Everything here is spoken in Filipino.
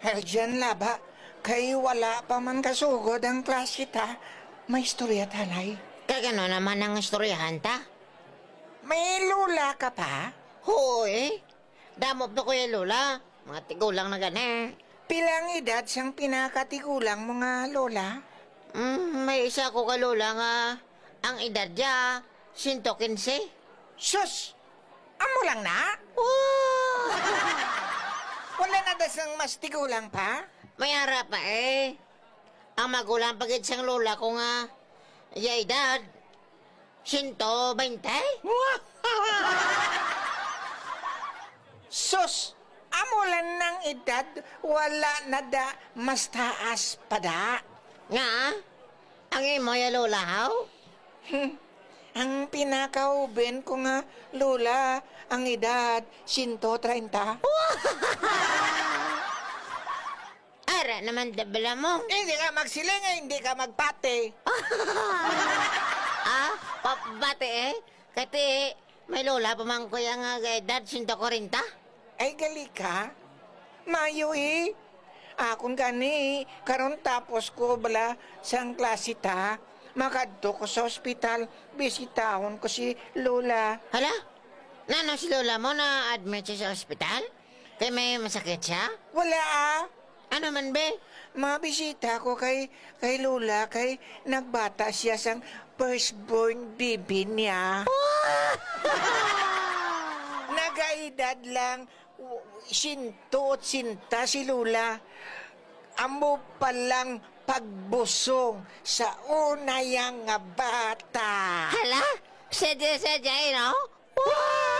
Diyan laba, kay wala pa man kasugod ang klase ta. May istorya tanay. Kagano naman ang istoryahan ta? May lula ka pa? Hoy, damop na kuya Lola. Mga tigulang na gani. Pilang edad siyang pinakatigulang mga lola? May isa ko ka Lola nga ang edad niya 115. Sus! Amo lang na? Wow! Wala na dasang mas tigulang pa? May harap pa eh. Ang magulang pagit siyang lola ko nga iya edad 120. Sus! Amo lang ng edad, wala na da mas taas pa da. Nga, ang imo ya lola haw? Ang pinakauben ko nga, lola, ang edad 130. Ara naman dabala mo. Hindi ka magsiling, hindi ka magpate. Bate eh. Kati may lola pa man ko yung edad 140. Ay, gali ka? Mayo eh. Akong gani, karon tapos ko bala sang klase ta. Makadto ko sa ospital, bisitahon ko si Lola. Hala? Nano si lola mo na admit siya sa ospital? Kaya may masakit siya? Wala ah. Ano man be? Mabisita ko kay Lola, kay nagbata siya sang firstborn baby niya. Nagaedad lang, sinto at sinta si Lola. Amo palang pagbusong sa unayang nga bata. Hala? Sadya, no? Wow!